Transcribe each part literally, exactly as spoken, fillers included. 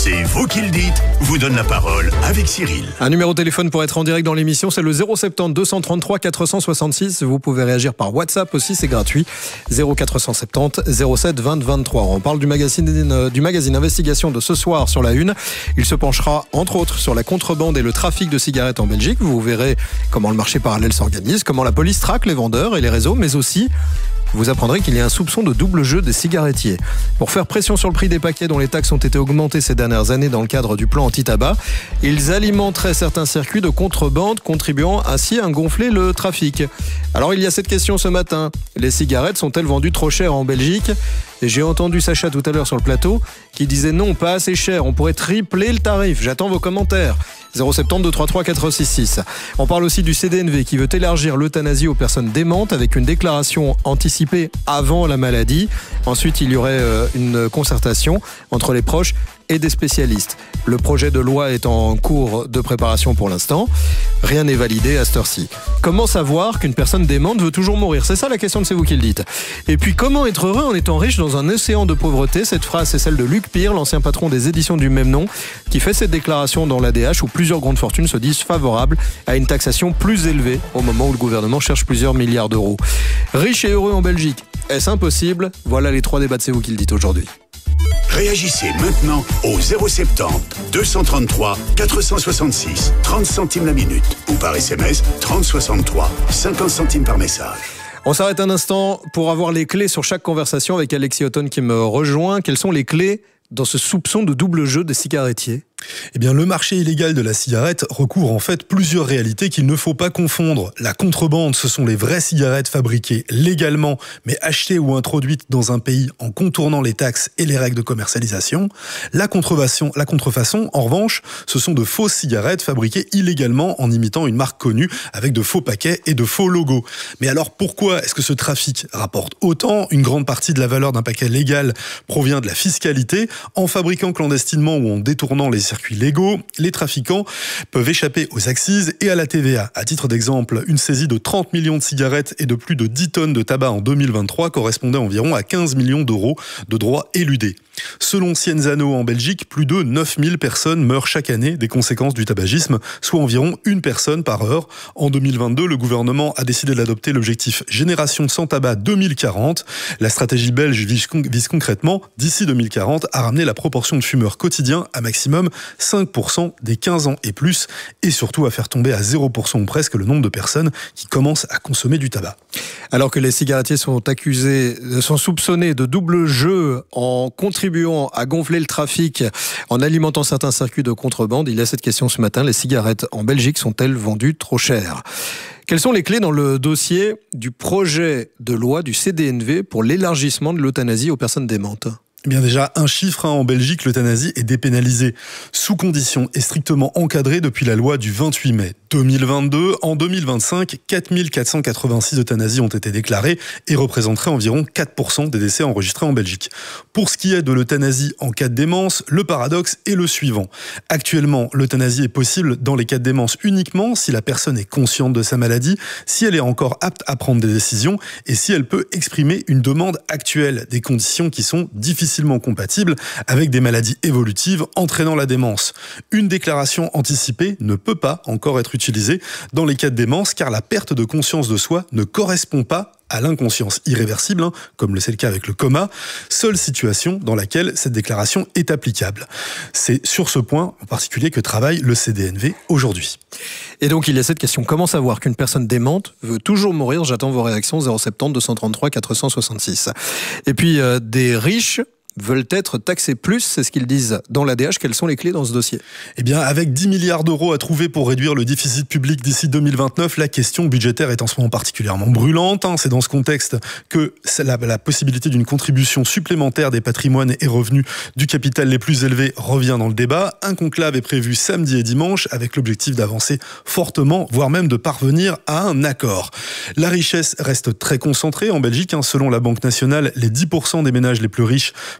C'est vous qui le dites, vous donne la parole avec Cyril. Un numéro de téléphone pour être en direct dans l'émission, c'est le zéro sept zéro deux cent trente-trois quatre cent soixante-six. Vous pouvez réagir par WhatsApp aussi, c'est gratuit. zéro quatre cent soixante-dix zéro sept vingt vingt-trois. On parle du magazine, du magazine Investigation de ce soir sur la une. Il se penchera entre autres sur la contrebande et le trafic de cigarettes en Belgique. Vous verrez comment le marché parallèle s'organise, comment la police traque les vendeurs et les réseaux, mais aussi vous apprendrez qu'il y a un soupçon de double jeu des cigarettiers. Pour faire pression sur le prix des paquets dont les taxes ont été augmentées ces dernières années dans le cadre du plan anti-tabac, ils alimenteraient certains circuits de contrebande, contribuant ainsi à gonfler le trafic. Alors il y a cette question ce matin. Les cigarettes sont-elles vendues trop chères en Belgique ? Et j'ai entendu Sacha tout à l'heure sur le plateau qui disait non, pas assez cher, on pourrait tripler le tarif. J'attends vos commentaires. zéro sept zéro deux trois trois quatre six six. On parle aussi du C D N V qui veut élargir l'euthanasie aux personnes démentes avec une déclaration anticipée avant la maladie. Ensuite, il y aurait une concertation entre les proches et des spécialistes. Le projet de loi est en cours de préparation pour l'instant. Rien n'est validé à cette heure-ci. Comment savoir qu'une personne démente veut toujours mourir ? C'est ça la question de C'est vous qui le dites. Et puis, comment être heureux en étant riche dans un océan de pauvreté ? Cette phrase, c'est celle de Luc Pire, l'ancien patron des éditions du même nom, qui fait cette déclaration dans l'A D H où plusieurs grandes fortunes se disent favorables à une taxation plus élevée au moment où le gouvernement cherche plusieurs milliards d'euros. Riche et heureux en Belgique, est-ce impossible ? Voilà les trois débats de C'est vous qui le dites aujourd'hui. Réagissez maintenant au zéro sept zéro deux cent trente-trois quatre cent soixante-six, trente centimes la minute ou par S M S trente soixante-trois, cinquante centimes par message. On s'arrête un instant pour avoir les clés sur chaque conversation avec Alexis Othon qui me rejoint. Quelles sont les clés dans ce soupçon de double jeu des cigarettiers ? Eh bien, le marché illégal de la cigarette recouvre en fait plusieurs réalités qu'il ne faut pas confondre. La contrebande, ce sont les vraies cigarettes fabriquées légalement, mais achetées ou introduites dans un pays en contournant les taxes et les règles de commercialisation. La contrefaçon, la contrefaçon, en revanche, ce sont de fausses cigarettes fabriquées illégalement en imitant une marque connue avec de faux paquets et de faux logos. Mais alors, pourquoi est-ce que ce trafic rapporte autant ? Une grande partie de la valeur d'un paquet légal provient de la fiscalité. En fabriquant clandestinement ou en détournant les circuits légaux, les trafiquants peuvent échapper aux accises et à la T V A. À titre d'exemple, une saisie de trente millions de cigarettes et de plus de dix tonnes de tabac en deux mille vingt-trois correspondait environ à quinze millions d'euros de droits éludés. Selon Cienzano en Belgique, plus de neuf mille personnes meurent chaque année des conséquences du tabagisme, soit environ une personne par heure. En deux mille vingt-deux, le gouvernement a décidé d'adopter l'objectif Génération sans tabac deux mille quarante. La stratégie belge vise, vise concrètement, d'ici deux mille quarante, à ramener la proportion de fumeurs quotidiens à maximum cinq pour cent des quinze ans et plus, et surtout à faire tomber à zéro pour cent ou presque le nombre de personnes qui commencent à consommer du tabac. Alors que les cigarettiers sont accusés, sont soupçonnés de double jeu en contribuant à gonfler le trafic, en alimentant certains circuits de contrebande, il y a cette question ce matin, les cigarettes en Belgique sont-elles vendues trop chères ? Quelles sont les clés dans le dossier du projet de loi du C D N V pour l'élargissement de l'euthanasie aux personnes démentes ? Eh bien déjà, un chiffre, hein, en Belgique, l'euthanasie est dépénalisée sous conditions et strictement encadrée depuis la loi du vingt-huit mai deux mille vingt-deux. En deux mille vingt-cinq, quatre mille quatre cent quatre-vingt-six euthanasies ont été déclarées et représenteraient environ quatre pour cent des décès enregistrés en Belgique. Pour ce qui est de l'euthanasie en cas de démence, le paradoxe est le suivant. Actuellement, l'euthanasie est possible dans les cas de démence uniquement si la personne est consciente de sa maladie, si elle est encore apte à prendre des décisions et si elle peut exprimer une demande actuelle, des conditions qui sont difficiles compatible avec des maladies évolutives entraînant la démence. Une déclaration anticipée ne peut pas encore être utilisée dans les cas de démence car la perte de conscience de soi ne correspond pas à l'inconscience irréversible, hein, comme c'est le cas avec le coma, seule situation dans laquelle cette déclaration est applicable. C'est sur ce point en particulier que travaille le C D N V aujourd'hui. Et donc il y a cette question, comment savoir qu'une personne démente veut toujours mourir ? J'attends vos réactions, zéro sept zéro deux cent trente-trois quatre cent soixante-six. Et puis euh, des riches veulent être taxés plus, c'est ce qu'ils disent dans l'A D H. Quelles sont les clés dans ce dossier ? Eh bien, avec dix milliards d'euros à trouver pour réduire le déficit public d'ici deux mille vingt-neuf, la question budgétaire est en ce moment particulièrement brûlante. C'est dans ce contexte que la, la possibilité d'une contribution supplémentaire des patrimoines et revenus du capital les plus élevés revient dans le débat. Un conclave est prévu samedi et dimanche avec l'objectif d'avancer fortement, voire même de parvenir à un accord. La richesse reste très concentrée en Belgique. Selon la Banque nationale, les dix pour cent des ménages les plus riches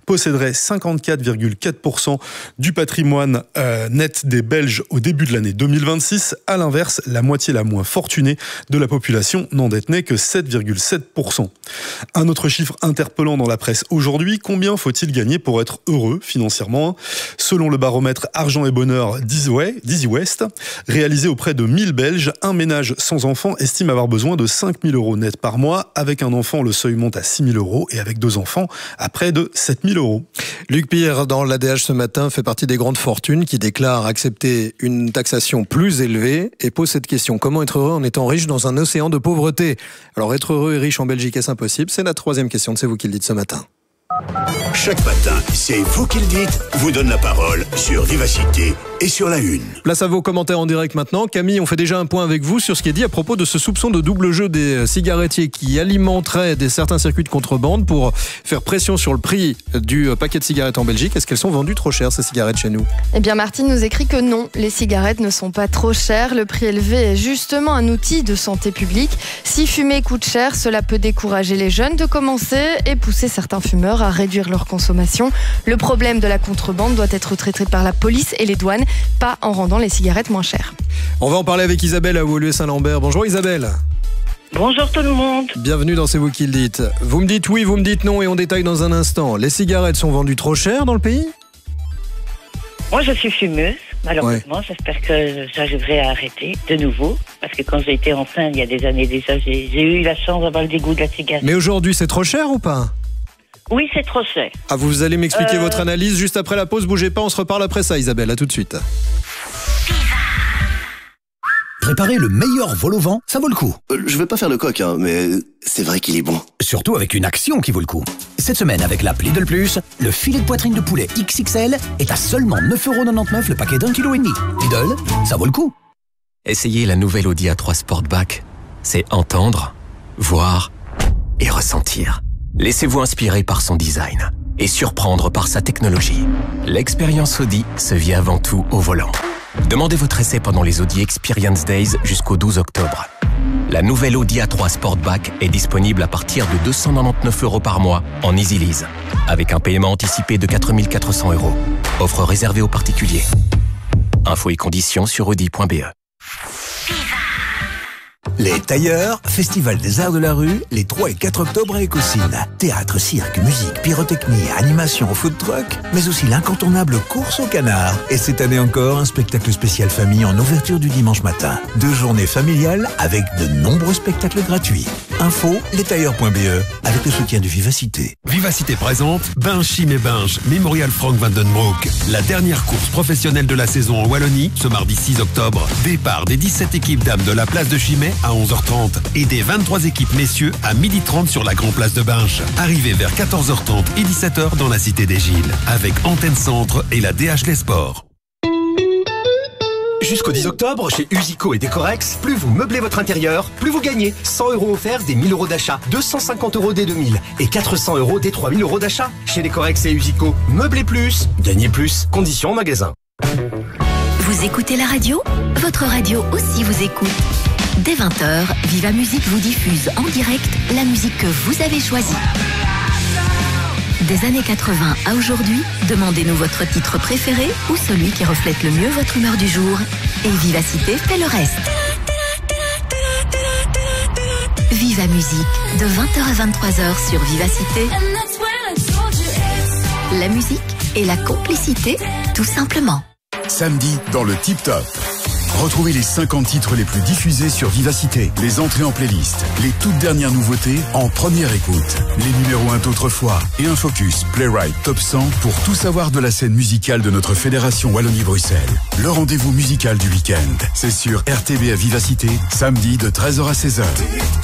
posséderait cinquante-quatre virgule quatre pour cent du patrimoine euh, net des Belges au début de l'année deux mille vingt-six. À l'inverse, la moitié la moins fortunée de la population n'en détenait que sept virgule sept pour cent. Un autre chiffre interpellant dans la presse aujourd'hui, combien faut-il gagner pour être heureux financièrement ? Selon le baromètre Argent et Bonheur d'Easy West, réalisé auprès de mille Belges, un ménage sans enfant estime avoir besoin de cinq mille euros net par mois. Avec un enfant, le seuil monte à six mille euros et avec deux enfants, à près de sept mille euros. Luc Pierre, dans l'A D H ce matin, fait partie des grandes fortunes qui déclarent accepter une taxation plus élevée et pose cette question. Comment être heureux en étant riche dans un océan de pauvreté ? Alors être heureux et riche en Belgique, est-ce impossible ? C'est la troisième question de C'est vous qui le dites ce matin. Chaque matin, c'est vous qui le dites, vous donne la parole sur Vivacité et sur la Une. Place à vos commentaires en direct maintenant. Camille, on fait déjà un point avec vous sur ce qui est dit à propos de ce soupçon de double jeu des cigarettiers qui alimenteraient des certains circuits de contrebande pour faire pression sur le prix du paquet de cigarettes en Belgique. Est-ce qu'elles sont vendues trop chères, ces cigarettes, chez nous ? Eh bien, Martine nous écrit que non, les cigarettes ne sont pas trop chères. Le prix élevé est justement un outil de santé publique. Si fumer coûte cher, cela peut décourager les jeunes de commencer et pousser certains fumeurs à réduire leur consommation. Le problème de la contrebande doit être traité par la police et les douanes, pas en rendant les cigarettes moins chères. On va en parler avec Isabelle à Woluwe-Saint-Lambert. Bonjour Isabelle. Bonjour tout le monde. Bienvenue dans C'est vous qui le dites. Vous me dites oui, vous me dites non et on détaille dans un instant. Les cigarettes sont vendues trop chères dans le pays ? Moi je suis fumeuse, malheureusement. Ouais. J'espère que j'arriverai à arrêter de nouveau. Parce que quand j'ai été enceinte il y a des années déjà, j'ai, j'ai eu la chance d'avoir le dégoût de la cigarette. Mais aujourd'hui c'est trop cher ou pas ? Oui, c'est trop cher. Ah, vous allez m'expliquer euh... votre analyse juste après la pause. Bougez pas, on se reparle après ça, Isabelle. À tout de suite. Préparer le meilleur vol au vent, ça vaut le coup. Euh, je vais pas faire le coq, hein, mais c'est vrai qu'il est bon. Surtout avec une action qui vaut le coup. Cette semaine, avec l'app Lidl Plus, le filet de poitrine de poulet X X L est à seulement neuf euros quatre-vingt-dix-neuf le paquet d'un kilo et demi. Lidl, ça vaut le coup. Essayez la nouvelle Audi A trois Sportback. C'est entendre, voir et ressentir. Laissez-vous inspirer par son design et surprendre par sa technologie. L'expérience Audi se vit avant tout au volant. Demandez votre essai pendant les Audi Experience Days jusqu'au douze octobre. La nouvelle Audi A trois Sportback est disponible à partir de deux cent quatre-vingt-dix-neuf euros par mois en Easy Lease, avec un paiement anticipé de quatre mille quatre cents euros. Offre réservée aux particuliers. Infos et conditions sur audi point b e. Les Tailleurs, Festival des Arts de la Rue, les trois et quatre octobre à Écosine. Théâtre, cirque, musique, pyrotechnie, animation, food truck, mais aussi l'incontournable course au canard. Et cette année encore, un spectacle spécial famille en ouverture du dimanche matin. Deux journées familiales avec de nombreux spectacles gratuits. Info, lestailleurs point b e, avec le soutien de Vivacité. Vivacité présente Binge Chim et Binge, Mémorial Frank Van Den Broek. La dernière course professionnelle de la saison en Wallonie, ce mardi six octobre. Départ des dix-sept équipes dames de la place de Chimay à onze heures trente et des vingt-trois équipes messieurs à midi trente sur la grande place de Binche. Arrivée vers quatorze heures trente et dix-sept heures dans la cité des Gilles, avec Antenne Centre et la D H Les Sports. Jusqu'au dix octobre, chez Usico et Décorex, plus vous meublez votre intérieur, plus vous gagnez. cent euros offerts des mille euros d'achat, deux cent cinquante euros des deux mille et quatre cents euros des trois mille euros d'achat. Chez Décorex et Usico, meublez plus, gagnez plus. Conditions en magasin. Vous écoutez la radio ? Votre radio aussi vous écoute. Dès vingt heures, Viva Musique vous diffuse en direct la musique que vous avez choisie. Des années quatre-vingts à aujourd'hui, demandez-nous votre titre préféré ou celui qui reflète le mieux votre humeur du jour. Et Vivacité fait le reste. Viva Musique, de vingt heures à vingt-trois heures sur Vivacité. La musique et la complicité, tout simplement. Samedi, dans le Tip Top. Retrouvez les cinquante titres les plus diffusés sur Vivacité, les entrées en playlist, les toutes dernières nouveautés en première écoute, les numéros un d'autrefois et un focus Playwright Top cent pour tout savoir de la scène musicale de notre fédération Wallonie-Bruxelles. Le rendez-vous musical du week-end, c'est sur R T B à Vivacité, samedi de treize heures à seize heures.